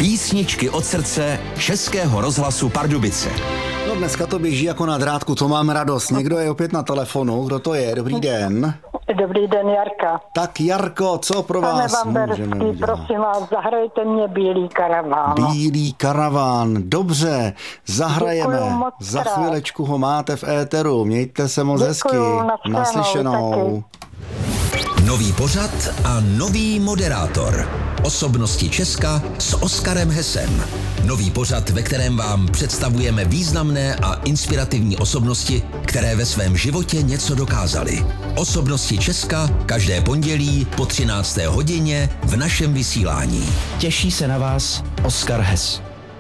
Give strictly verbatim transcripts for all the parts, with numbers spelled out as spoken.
Písničky od srdce Českého rozhlasu Pardubice. No dneska to běží jako na drátku, to mám radost. Někdo je opět na telefonu, kdo to je? Dobrý den. Dobrý den, Jarka. Tak Jarko, co pro Pane vás můžeme Vamberský, udělat? prosím vás, zahrajte mě Bílý karaván. Bílý karaván, dobře, zahrajeme. Děkuju moc Za krát. chvílečku ho máte v éteru, mějte se moc Děkuju, hezky. nashledanou Naslyšenou. Nový pořad a nový moderátor. Osobnosti Česka s Oskarem Hesem. Nový pořad, ve kterém vám představujeme významné a inspirativní osobnosti, které ve svém životě něco dokázaly. Osobnosti Česka každé pondělí po třinácté hodině v našem vysílání. Těší se na vás Oskar Hes.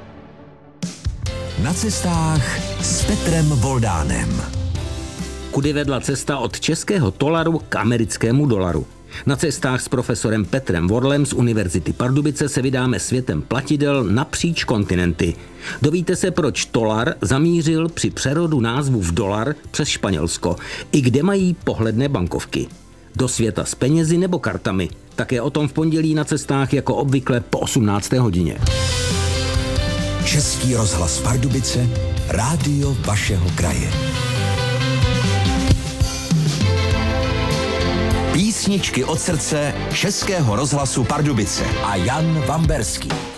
Na cestách s Petrem Voldánem. Kudy vedla cesta od českého tolaru k americkému dolaru. Na cestách s profesorem Petrem Vorlem z Univerzity Pardubice se vydáme světem platidel napříč kontinenty. Dovíte se, proč tolar zamířil při přerodu názvu v dolar přes Španělsko i kde mají pohledné bankovky. Do světa s penězi nebo kartami. Také o tom v pondělí na cestách jako obvykle po osmnácté hodině. Český rozhlas Pardubice, rádio vašeho kraje. Písničky od srdce Českého rozhlasu Pardubice a Jan Vamberský.